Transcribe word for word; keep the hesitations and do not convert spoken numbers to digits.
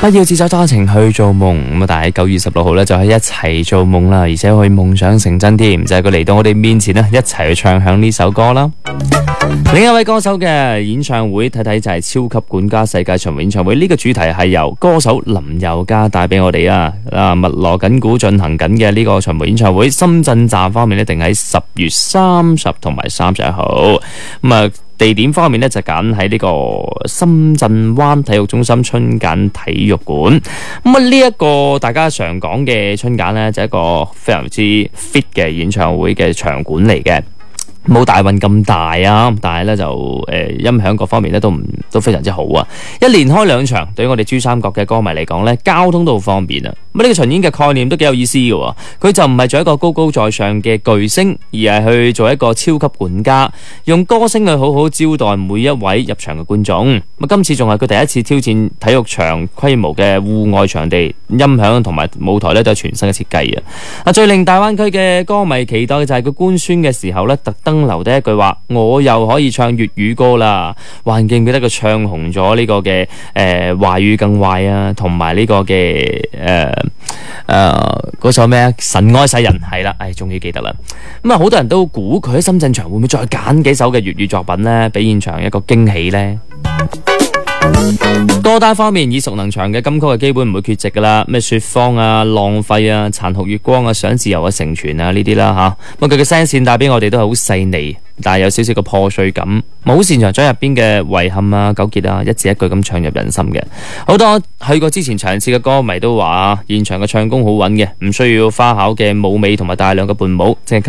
不要自作多情去做夢。咁啊，但係喺九月十六號咧就係一齊做夢啦，而且可以夢想成真添。就係佢嚟到我哋面前咧，一齊去唱響呢首歌啦。另一位歌手嘅演唱會睇睇就係超級管家世界巡迴演唱會，呢個主題係由歌手林宥嘉帶俾我哋啊！啊，密鑼緊鼓進行緊嘅呢個巡迴演唱會，深圳站方面咧定喺十月三十同埋三十一號。咁啊，地點方面咧就揀喺呢個深圳灣體育中心春繭體育館。咁啊，呢一個大家常講嘅春繭咧，就係一個非常之 fit 嘅演唱會嘅場館嚟嘅。冇大運咁大啊，但係咧就誒、呃、音響各方面咧都唔都非常之好啊！一連開兩場，對於我哋珠三角嘅歌迷嚟講咧，交通都好方便啊！咁、這、呢個巡演嘅概念都幾有意思嘅喎，佢就唔係做一個高高在上嘅巨星，而係去做一個超級管家，用歌聲去好好招待每一位入場嘅觀眾。咁今次仲係佢第一次挑戰體育場規模嘅戶外場地，音響同埋舞台咧都係全新嘅設計啊！啊，最令大灣區嘅歌迷期待嘅就係佢官宣嘅時候咧，特登留低一句話，我又可以唱粵語歌啦！哇，記唔記得佢唱紅咗呢個嘅誒華語更壞啊，同埋呢個嘅誒誒嗰首咩啊？神愛世人係啦，唉，終於記得啦。咁啊，好多人都估佢喺深圳場會唔會再揀幾首嘅粵語作品呢？俾現場一個驚喜呢？歌單方面，耳熟能詳嘅金曲係基本唔會缺席噶啦，咩雪芳啊、浪費啊、殘酷月光啊、想自由啊、成全啊呢啲啦吓。咁佢嘅聲線帶俾我哋都係好細膩，但係有少少個破碎感，好擅長將入邊嘅遺憾啊、糾結啊，一字一句咁唱入人心嘅。好多去過之前場次嘅歌迷都話，現場嘅唱功好穩嘅，唔需要花巧嘅舞美同埋大量嘅伴舞，淨係